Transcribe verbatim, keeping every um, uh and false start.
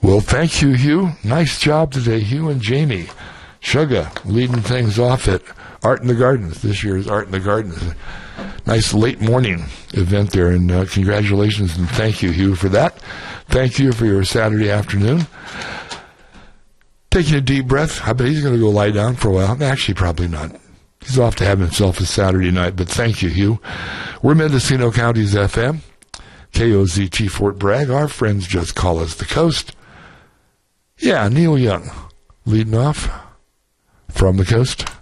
Well, thank you, Hugh. Nice job today, Hugh and Jamie. Sugar leading things off at Art in the Gardens. This year's Art in the Gardens. Nice late morning event there, and uh, congratulations and thank you, Hugh, for that. Thank you for your Saturday afternoon. Taking a deep breath. I bet he's going to go lie down for a while. Actually, probably not. He's off to have himself a Saturday night, but thank you, Hugh. We're Mendocino County's F M, K O Z T Fort Bragg. Our friends just call us the Coast. Yeah, Neil Young leading off from the Coast.